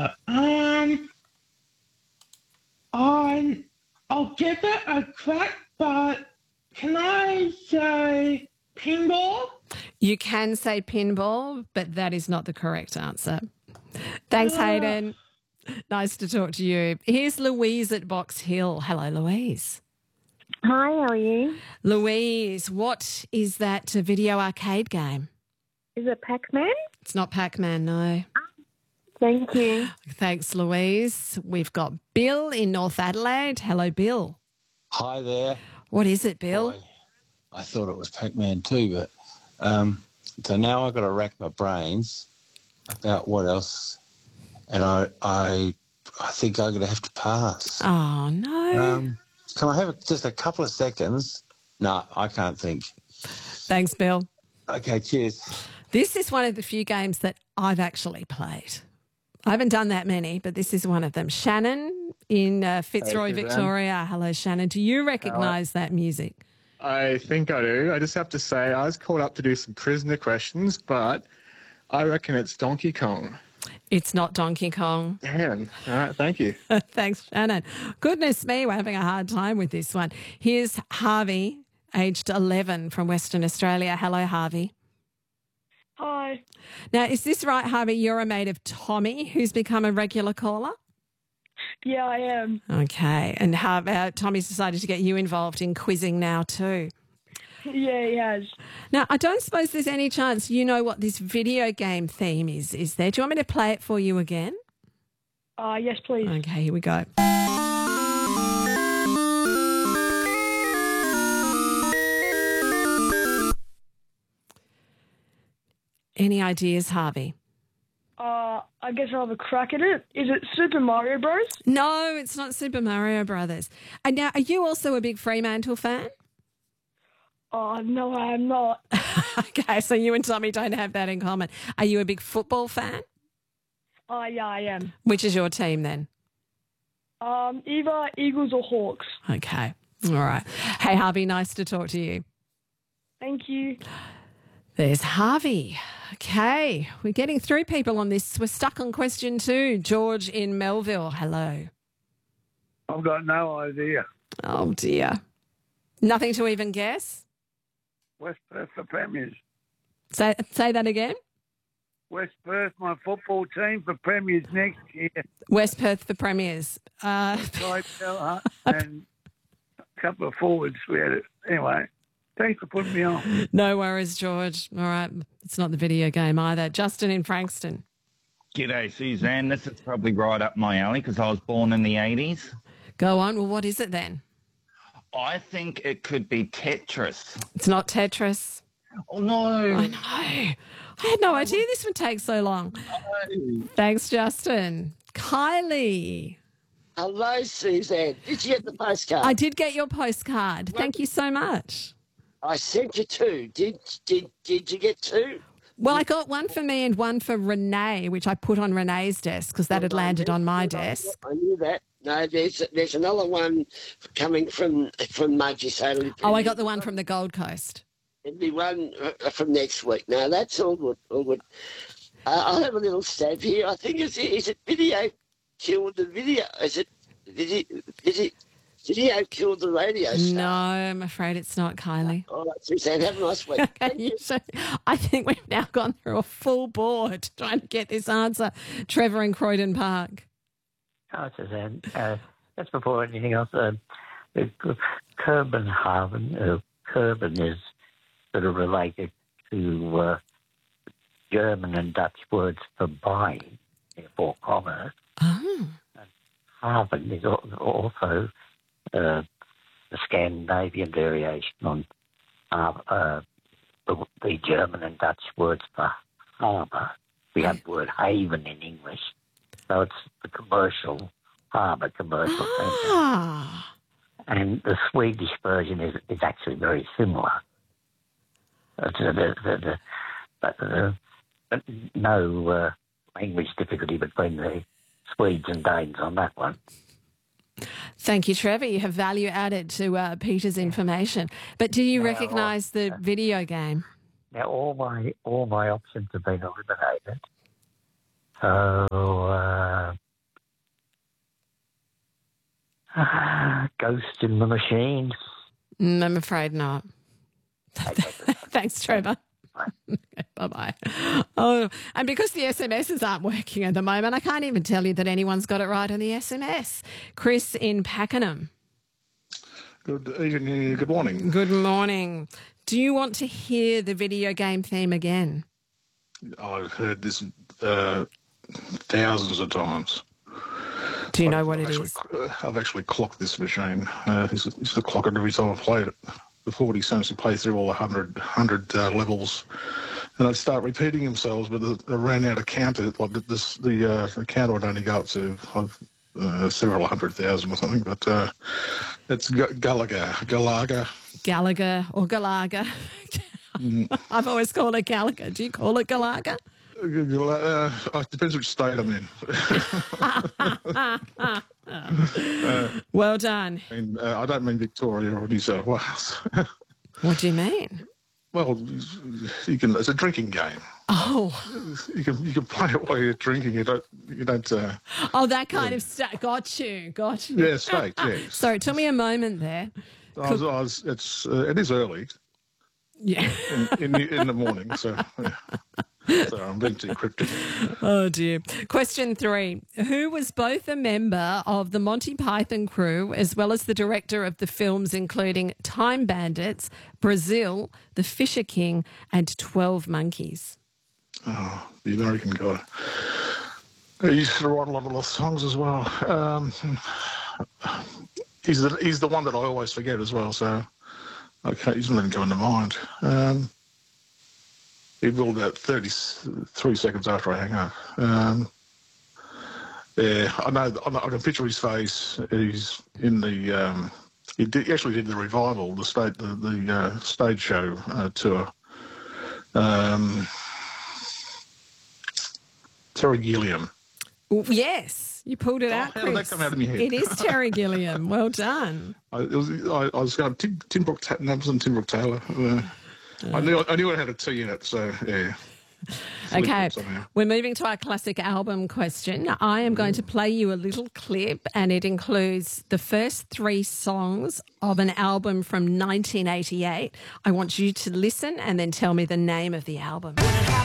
I'll give it a crack, but can I say pinball? You can say pinball, but that is not the correct answer. Thanks, Hayden. Nice to talk to you. Here's Louise at Box Hill. Hello, Louise. Hi, how are you? Louise, what is that video arcade game? Is it Pac-Man? It's not Pac-Man, no. Thank you. Thanks, Louise. We've got Bill in North Adelaide. Hello, Bill. Hi there. What is it, Bill? I thought it was Pac-Man too, but so now I've got to rack my brains about what else, and I think I'm going to have to pass. Oh, no. Can I have just a couple of seconds? No, I can't think. Thanks, Bill. Okay, cheers. This is one of the few games that I've actually played. I haven't done that many, but this is one of them. Shannon in Fitzroy, Victoria. Hello, Shannon. Do you recognise that music? I think I do. I just have to say I was called up to do some prisoner questions, but I reckon it's Donkey Kong. It's not Donkey Kong. Damn. All right, thank you. Thanks, Shannon. Goodness me, we're having a hard time with this one. Here's Harvey, aged 11 from Western Australia. Hello, Harvey. Hi. Now, is this right, Harvey? You're a mate of Tommy, who's become a regular caller? Yeah, I am. Okay. And how about Tommy's decided to get you involved in quizzing now too? Yeah, he has. Now, I don't suppose there's any chance you know what this video game theme is there? Do you want me to play it for you again? Yes, please. Okay, here we go. Any ideas, Harvey? I guess I'll have a crack at it. Is it Super Mario Bros? No, it's not Super Mario Brothers. And now, are you also a big Fremantle fan? Oh, no, I am not. Okay, so you and Tommy don't have that in common. Are you a big football fan? Yeah, I am. Which is your team then? Either Eagles or Hawks. Okay, all right. Hey, Harvey, nice to talk to you. Thank you. There's Harvey. Okay, we're getting through people on this. We're stuck on question 2. George in Melville. Hello. I've got no idea. Oh, dear. Nothing to even guess? West Perth for Premiers. Say that again? West Perth, my football team for Premiers next year. West Perth for Premiers. Ty Bell and a couple of forwards we had it. Anyway, thanks for putting me on. No worries, George. All right. It's not the video game either. Justin in Frankston. G'day, Suzanne. This is probably right up my alley because I was born in the 80s. Go on. Well, what is it then? I think it could be Tetris. It's not Tetris. Oh, no. I know. I had no idea this would take so long. No. Thanks, Justin. Kylie. Hello, Suzanne. Did you get the postcard? I did get your postcard. Thank you so much. I sent you 2. Did you get 2? Well, I got one for me and one for Renee, which I put on Renee's desk because that had landed on my desk. I knew that. No, there's another one coming from Mudgee. So oh, I got the one from the Gold Coast. There'll be one from next week. No, that's all good. All good. I'll have a little stab here. I think is it video killed the video? Did video killed the radio star? No, I'm afraid it's not, Kylie. All right, Suzanne, have a nice week. Okay, I think we've now gone through a full board trying to get this answer. Trevor in Croydon Park. Hi, Suzanne. Just before anything else, Kopenhagen is sort of related to German and Dutch words for buying, therefore commerce. Oh. And Haven is also the Scandinavian variation on the German and Dutch words for harbour. We have the word haven in English. So it's the commercial harbour, commercial centre. And the Swedish version is actually very similar. But no language difficulty between the Swedes and Danes on that one. Thank you, Trevor. You have value added to Peter's information. But do you recognise the video game? Now, all my options have been eliminated. So Ghost in the Machine. I'm afraid not. Thanks, Trevor. Bye-bye. Oh, and because the SMSs aren't working at the moment, I can't even tell you that anyone's got it right on the SMS. Chris in Pakenham. Good evening. Good morning. Good morning. Do you want to hear the video game theme again? I've heard this thousands of times. Do you know what it is? I've actually clocked this machine. It's the clock every time I played it. Before he seems to play through all the 100 levels, and I'd start repeating themselves, but I ran out of counter. Like the counter would only go up to several 100,000 or something. But it's Gallagher. Gallagher or Galaga. I've always called it Gallagher. Do you call it Galaga? It depends which state I'm in. Well done. I don't mean Victoria or New South Wales. What do you mean? Well, it's a drinking game. Oh, you can play it while you're drinking. You don't. Oh, that kind of stuff. Got you. Yeah, state. Yes. Sorry, it took me a moment there. It is early. Yeah. in the morning. So. Yeah. So I'm being too cryptic. Oh, dear. Question 3. Who was both a member of the Monty Python crew as well as the director of the films including Time Bandits, Brazil, The Fisher King and 12 Monkeys? Oh, the American guy. He used to write a lot of songs as well. He's the one that I always forget as well, so he's not even coming to mind. He will about 33 seconds after I hang up. Yeah, I know. I can picture his face. He's in the. He actually did the revival, the stage show tour. Terry Gilliam. Yes, you pulled it out, Chris. How did that come out of my head? It is Terry Gilliam. Well done. I was going Tim Brooke Taylor. I knew it had a T in it, so yeah. Okay, we're moving to our classic album question. I am going to play you a little clip, and it includes the first 3 songs of an album from 1988. I want you to listen and then tell me the name of the album.